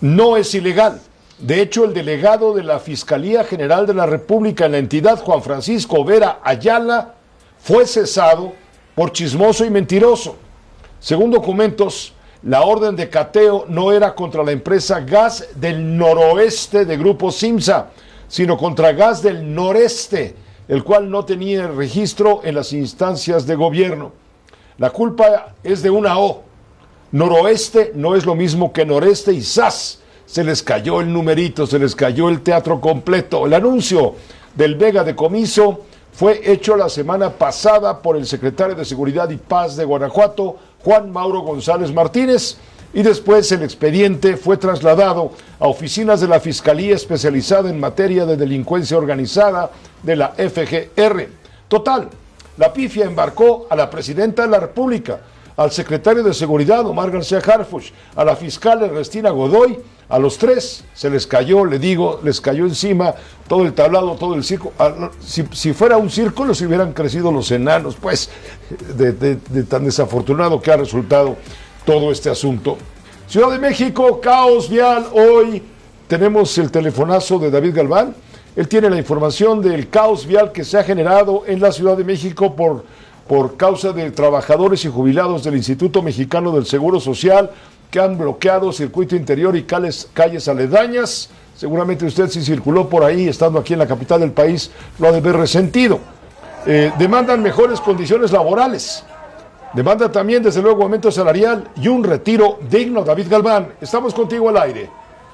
no es ilegal. De hecho, el delegado de la Fiscalía General de la República en la entidad, Juan Francisco Vera Ayala, fue cesado por chismoso y mentiroso. Según documentos, la orden de cateo no era contra la empresa Gas del Noroeste de Grupo Simsa, sino contra Gas del Noreste, el cual no tenía registro en las instancias de gobierno. La culpa es de una O. Noroeste no es lo mismo que noreste y ¡zas! Se les cayó el numerito, se les cayó el teatro completo. El anuncio del Vega Decomiso fue hecho la semana pasada por el secretario de Seguridad y Paz de Guanajuato, Juan Mauro González Martínez, y después el expediente fue trasladado a oficinas de la Fiscalía Especializada en Materia de Delincuencia Organizada de la FGR. Total, la pifia embarcó a la presidenta de la República, al secretario de Seguridad, Omar García Harfuch, a la fiscal Ernestina Godoy. A los tres se les cayó, le digo, les cayó encima todo el tablado, todo el circo. Si fuera un circo, les hubieran crecido los enanos, pues, de tan desafortunado que ha resultado todo este asunto. Ciudad de México, caos vial. Hoy tenemos el telefonazo de David Galván. Él tiene la información del caos vial que se ha generado en la Ciudad de México por causa de trabajadores y jubilados del Instituto Mexicano del Seguro Social que han bloqueado circuito interior y calles aledañas. Seguramente usted, si circuló por ahí estando aquí en la capital del país, lo ha de ver resentido. Demandan mejores condiciones laborales. Demanda también, desde luego, aumento salarial y un retiro digno. David Galván, estamos contigo al aire.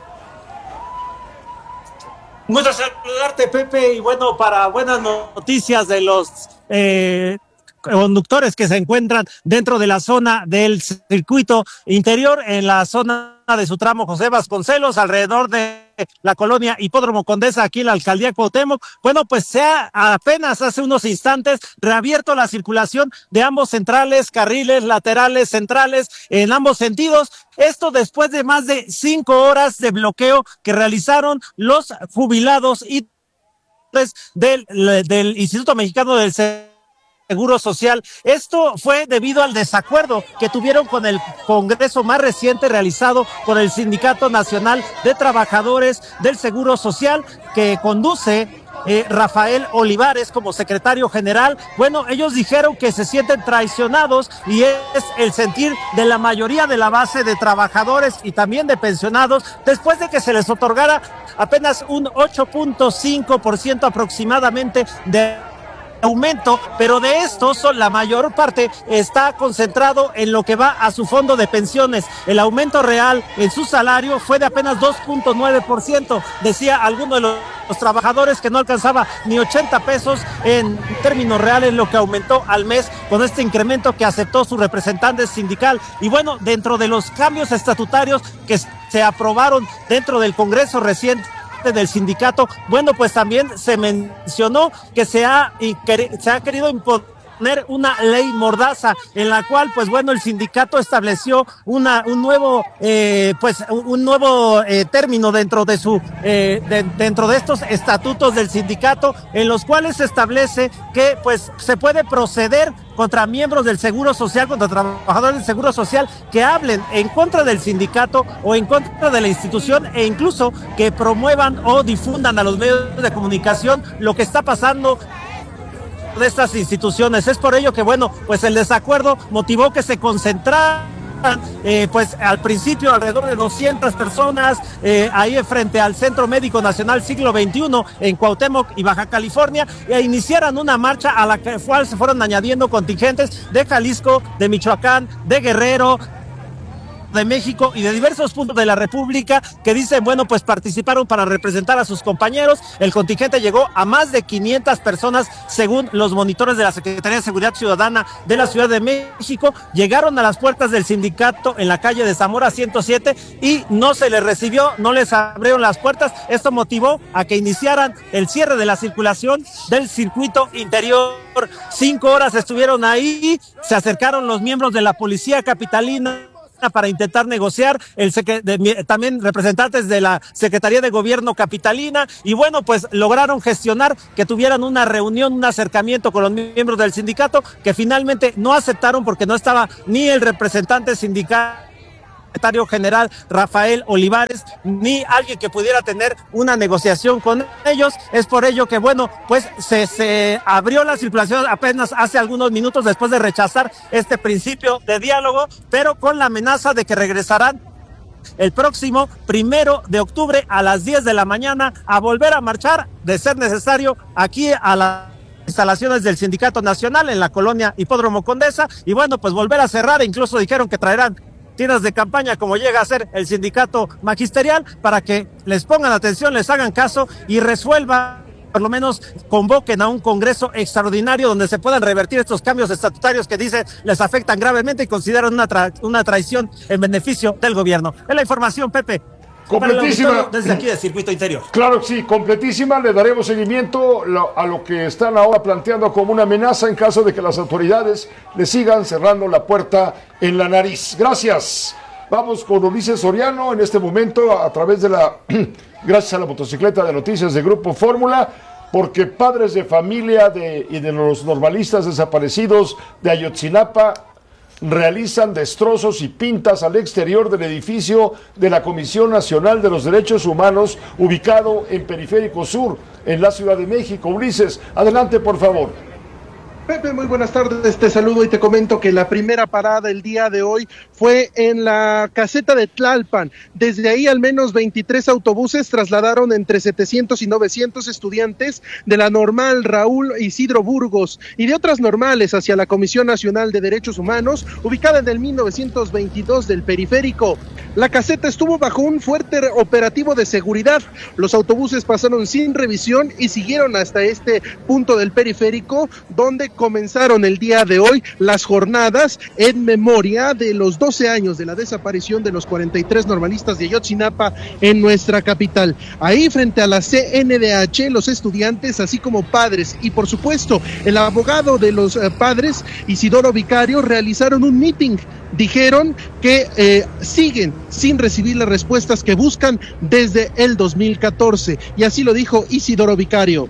Mucho saludarte, Pepe, y bueno, para buenas noticias de los conductores que se encuentran dentro de la zona del circuito interior, en la zona de su tramo José Vasconcelos, alrededor de la colonia Hipódromo Condesa, aquí en la alcaldía Cuauhtémoc. Bueno, pues se ha apenas hace unos instantes reabierto la circulación de ambos centrales, carriles laterales, centrales, en ambos sentidos. Esto después de más de 5 horas de bloqueo que realizaron los jubilados y del Instituto Mexicano del Seguro Social. Esto fue debido al desacuerdo que tuvieron con el congreso más reciente realizado por el Sindicato Nacional de Trabajadores del Seguro Social, que conduce Rafael Olivares como secretario general. Bueno, ellos dijeron que se sienten traicionados y es el sentir de la mayoría de la base de trabajadores y también de pensionados después de que se les otorgara apenas un 8.5% aproximadamente de aumento, pero de estos la mayor parte está concentrado en lo que va a su fondo de pensiones. El aumento real en su salario fue de apenas 2.9%, decía alguno de los trabajadores que no alcanzaba ni 80 pesos en términos reales lo que aumentó al mes con este incremento que aceptó su representante sindical. Y bueno, dentro de los cambios estatutarios que se aprobaron dentro del Congreso reciente del sindicato, bueno, pues también se mencionó que se ha querido imponer una ley mordaza en la cual, pues bueno, el sindicato estableció un nuevo término dentro de estos estatutos del sindicato, en los cuales se establece que pues se puede proceder contra miembros del Seguro Social, contra trabajadores del Seguro Social que hablen en contra del sindicato o en contra de la institución, e incluso que promuevan o difundan a los medios de comunicación lo que está pasando de estas instituciones. Es por ello que, bueno, pues el desacuerdo motivó que se concentraran pues al principio alrededor de 200 personas ahí frente al Centro Médico Nacional Siglo XXI en Cuauhtémoc y Baja California, e iniciaran una marcha a la cual se fueron añadiendo contingentes de Jalisco, de Michoacán, de Guerrero, de México y de diversos puntos de la República, que dicen, bueno, pues participaron para representar a sus compañeros. El contingente llegó a más de 500 personas, según los monitores de la Secretaría de Seguridad Ciudadana de la Ciudad de México. Llegaron a las puertas del sindicato en la calle de Zamora 107 y no se les recibió, no les abrieron las puertas. Esto motivó a que iniciaran el cierre de la circulación del circuito interior. 5 horas estuvieron ahí, se acercaron los miembros de la policía capitalina para intentar negociar, también representantes de la Secretaría de Gobierno capitalina, y bueno, pues lograron gestionar que tuvieran una reunión, un acercamiento con los miembros del sindicato, que finalmente no aceptaron porque no estaba ni el representante sindical secretario general Rafael Olivares, ni alguien que pudiera tener una negociación con ellos. Es por ello que, bueno, pues se abrió la circulación apenas hace algunos minutos después de rechazar este principio de diálogo, pero con la amenaza de que regresarán el próximo 1 de octubre a las 10 de la mañana a volver a marchar, de ser necesario, aquí a las instalaciones del Sindicato Nacional en la colonia Hipódromo Condesa, y bueno, pues volver a cerrar. Incluso dijeron que traerán tiendas de campaña, como llega a ser el sindicato magisterial, para que les pongan atención, les hagan caso y resuelvan, por lo menos convoquen a un congreso extraordinario donde se puedan revertir estos cambios estatutarios que dicen les afectan gravemente y consideran una traición en beneficio del gobierno. Es la información, Pepe. Completísima. Desde aquí del Circuito Interior. Claro que sí, completísima. Le daremos seguimiento a lo que están ahora planteando como una amenaza en caso de que las autoridades le sigan cerrando la puerta en la nariz. Gracias. Vamos con Ulises Soriano en este momento a través de gracias a la motocicleta de noticias de Grupo Fórmula, porque padres de familia y de los normalistas desaparecidos de Ayotzinapa realizan destrozos y pintas al exterior del edificio de la Comisión Nacional de los Derechos Humanos, ubicado en Periférico Sur, en la Ciudad de México. Ulises, adelante, por favor. Pepe, muy buenas tardes, te saludo y te comento que la primera parada el día de hoy fue en la caseta de Tlalpan. Desde ahí al menos 23 autobuses trasladaron entre 700 y 900 estudiantes de la normal Raúl Isidro Burgos y de otras normales hacia la Comisión Nacional de Derechos Humanos, ubicada en el 1922 del Periférico. La caseta estuvo bajo un fuerte operativo de seguridad. Los autobuses pasaron sin revisión y siguieron hasta este punto del Periférico, donde comenzaron el día de hoy las jornadas en memoria de los 12 años de la desaparición de los 43 normalistas de Ayotzinapa en nuestra capital. Ahí, frente a la CNDH, los estudiantes, así como padres y por supuesto el abogado de los padres, Isidoro Vicario, realizaron un meeting. Dijeron que siguen sin recibir las respuestas que buscan desde el 2014, y así lo dijo Isidoro Vicario.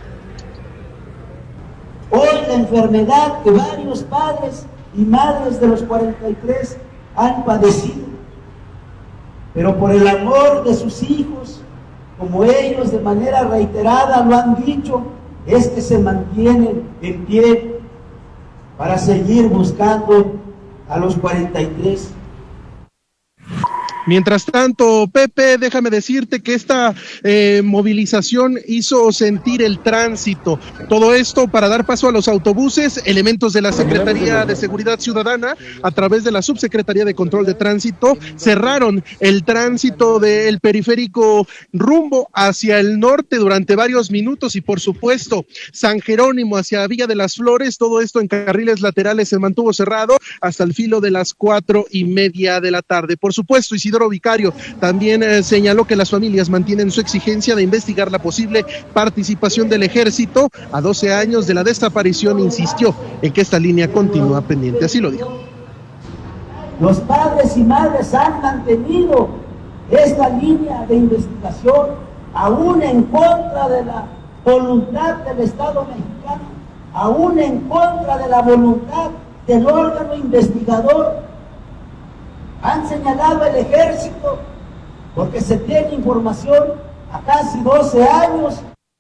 Hoy la enfermedad que varios padres y madres de los 43 han padecido, pero por el amor de sus hijos, como ellos de manera reiterada lo han dicho, es que se mantienen en pie para seguir buscando a los 43. Mientras tanto, Pepe, déjame decirte que esta movilización hizo sentir el tránsito. Todo esto para dar paso a los autobuses. Elementos de la Secretaría de Seguridad Ciudadana, a través de la Subsecretaría de Control de Tránsito, cerraron el tránsito del Periférico rumbo hacia el norte durante varios minutos, y por supuesto San Jerónimo hacia Villa de las Flores, todo esto en carriles laterales se mantuvo cerrado hasta el filo de las 4:30 de la tarde. Por supuesto, Isidoro Vicario también señaló que las familias mantienen su exigencia de investigar la posible participación del ejército. A 12 años de la desaparición, insistió en que esta línea continúa pendiente, así lo dijo. Los padres y madres han mantenido esta línea de investigación aún en contra de la voluntad del Estado mexicano, aún en contra de la voluntad del órgano investigador. Han señalado el ejército porque se tiene información a casi 12 años.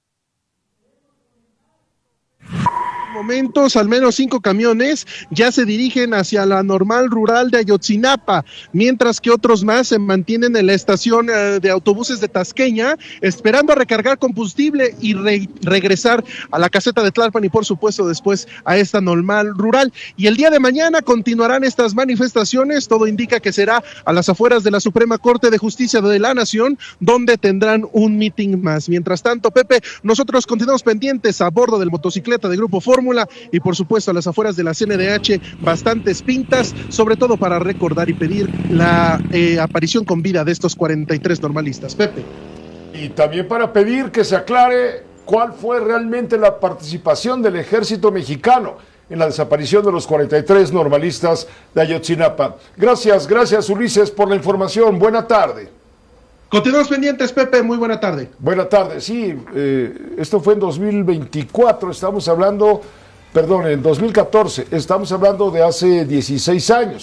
Momentos, al menos 5 camiones ya se dirigen hacia la normal rural de Ayotzinapa, mientras que otros más se mantienen en la estación de autobuses de Tasqueña, esperando a recargar combustible y regresar a la caseta de Tlalpan y por supuesto después a esta normal rural. Y el día de mañana continuarán estas manifestaciones. Todo indica que será a las afueras de la Suprema Corte de Justicia de la Nación, donde tendrán un meeting más. Mientras tanto, Pepe, nosotros continuamos pendientes a bordo del motocicleta de Grupo Fórmula y por supuesto a las afueras de la CNDH, bastantes pintas, sobre todo para recordar y pedir la aparición con vida de estos 43 normalistas. Pepe. Y también para pedir que se aclare cuál fue realmente la participación del ejército mexicano en la desaparición de los 43 normalistas de Ayotzinapa. Gracias Ulises por la información. Buena tarde. Continuamos pendientes, Pepe, muy buena tarde. Buena tarde, sí, esto fue en 2024, en 2014, estamos hablando de hace 16 años.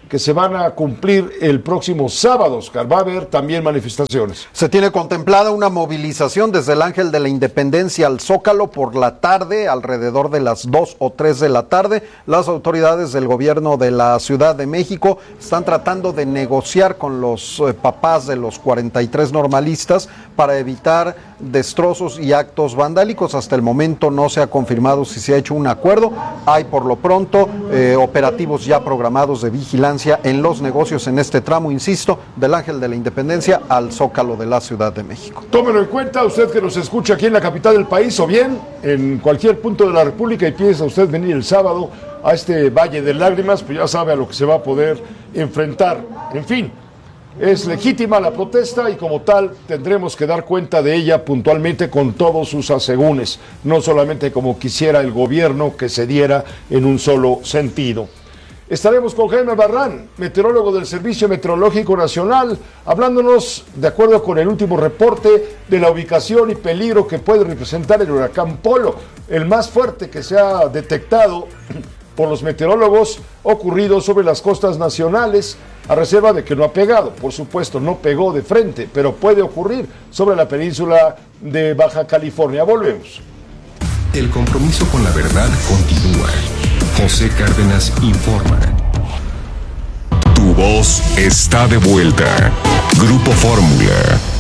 que se van a cumplir el próximo sábado, Oscar. Va a haber también manifestaciones. Se tiene contemplada una movilización desde el Ángel de la Independencia al Zócalo por la tarde, alrededor de las 2 o 3 de la tarde. Las autoridades del gobierno de la Ciudad de México están tratando de negociar con los papás de los 43 normalistas para evitar destrozos y actos vandálicos. Hasta el momento no se ha confirmado si se ha hecho un acuerdo. Hay por lo pronto operativos ya programados de vigilancia en los negocios en este tramo, insisto, del Ángel de la Independencia al Zócalo de la Ciudad de México. Tómelo en cuenta usted que nos escucha aquí en la capital del país o bien en cualquier punto de la República y piensa usted venir el sábado a este Valle de Lágrimas, pues ya sabe a lo que se va a poder enfrentar. En fin, es legítima la protesta y como tal tendremos que dar cuenta de ella puntualmente con todos sus asegúnes, no solamente como quisiera el gobierno que se diera en un solo sentido. Estaremos con Jaime Albarrán, meteorólogo del Servicio Meteorológico Nacional, hablándonos, de acuerdo con el último reporte, de la ubicación y peligro que puede representar el huracán Polo, el más fuerte que se ha detectado por los meteorólogos, ocurrido sobre las costas nacionales, a reserva de que no ha pegado. Por supuesto, no pegó de frente, pero puede ocurrir sobre la península de Baja California. Volvemos. El compromiso con la verdad continúa. José Cárdenas informa. Tu voz está de vuelta. Grupo Fórmula.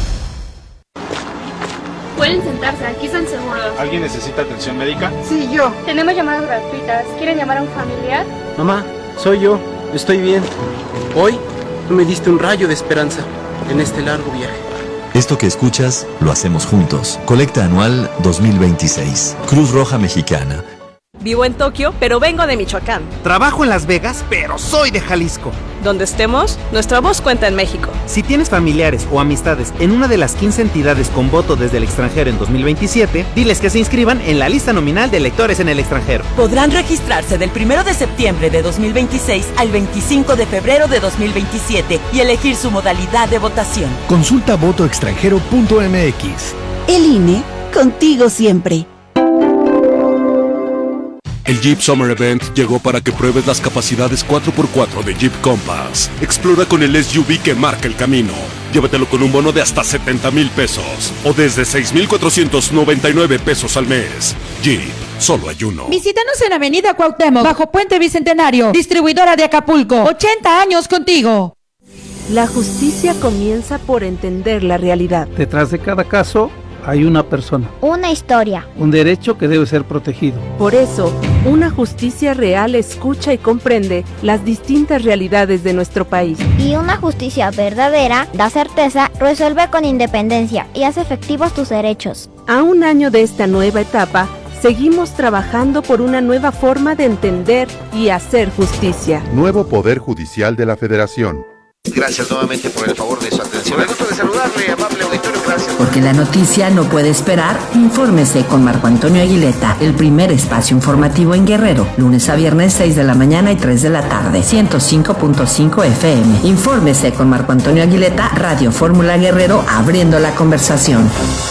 Pueden sentarse, aquí están seguros. ¿Alguien necesita atención médica? Sí, yo. Tenemos llamadas gratuitas. ¿Quieren llamar a un familiar? Mamá, soy yo. Estoy bien. Hoy tú me diste un rayo de esperanza en este largo viaje. Esto que escuchas, lo hacemos juntos. Colecta anual 2026. Cruz Roja Mexicana. Vivo en Tokio, pero vengo de Michoacán. Trabajo en Las Vegas, pero soy de Jalisco. Donde estemos, nuestra voz cuenta en México. Si tienes familiares o amistades en una de las 15 entidades con voto desde el extranjero en 2027, diles que se inscriban en la lista nominal de electores en el extranjero. Podrán registrarse del 1 de septiembre de 2026 al 25 de febrero de 2027 y elegir su modalidad de votación. Consulta votoextranjero.mx. El INE, contigo siempre. El Jeep Summer Event llegó para que pruebes las capacidades 4x4 de Jeep Compass. Explora con el SUV que marca el camino. Llévatelo con un bono de hasta 70,000 pesos o desde 6,499 pesos al mes. Jeep, solo hay uno. Visítanos en Avenida Cuauhtémoc, bajo Puente Bicentenario, distribuidora de Acapulco. 80 años contigo. La justicia comienza por entender la realidad. Detrás de cada caso hay una persona, una historia, un derecho que debe ser protegido. Por eso, una justicia real escucha y comprende las distintas realidades de nuestro país. Y una justicia verdadera da certeza, resuelve con independencia y hace efectivos tus derechos. A un año de esta nueva etapa, seguimos trabajando por una nueva forma de entender y hacer justicia. Nuevo Poder Judicial de la Federación. Gracias nuevamente por el favor de su atención. Me gusta de saludarle, amable auditorio, gracias. Porque la noticia no puede esperar, infórmese con Marco Antonio Aguileta, el primer espacio informativo en Guerrero, lunes a viernes 6 de la mañana y 3 de la tarde, 105.5 FM. Infórmese con Marco Antonio Aguileta, Radio Fórmula Guerrero, abriendo la conversación.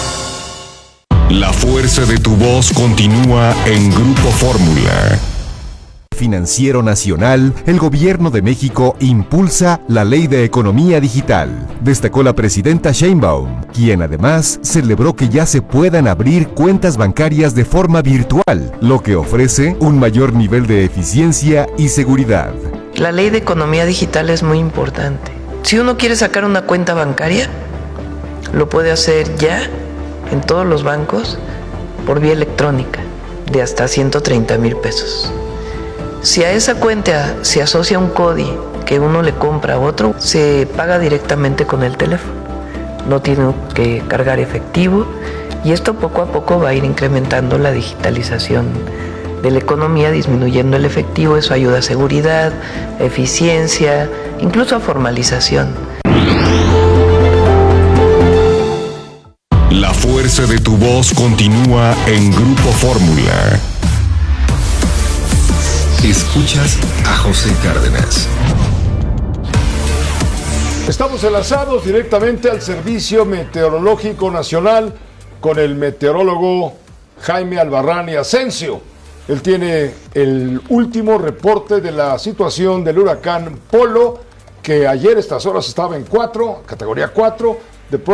La fuerza de tu voz continúa en Grupo Fórmula. Financiero Nacional, el Gobierno de México impulsa la Ley de Economía Digital, destacó la presidenta Sheinbaum, quien además celebró que ya se puedan abrir cuentas bancarias de forma virtual, lo que ofrece un mayor nivel de eficiencia y seguridad. La Ley de Economía Digital es muy importante. Si uno quiere sacar una cuenta bancaria, lo puede hacer ya en todos los bancos por vía electrónica, de hasta 130,000 pesos. Si a esa cuenta se asocia un CODI que uno le compra a otro, se paga directamente con el teléfono. No tiene que cargar efectivo y esto poco a poco va a ir incrementando la digitalización de la economía, disminuyendo el efectivo. Eso ayuda a seguridad, a eficiencia, incluso a formalización. La fuerza de tu voz continúa en Grupo Fórmula. Escuchas a José Cárdenas. Estamos enlazados directamente al Servicio Meteorológico Nacional con el meteorólogo Jaime Albarrán y Asensio. Él tiene el último reporte de la situación del huracán Polo, que ayer a estas horas estaba en 4, categoría 4.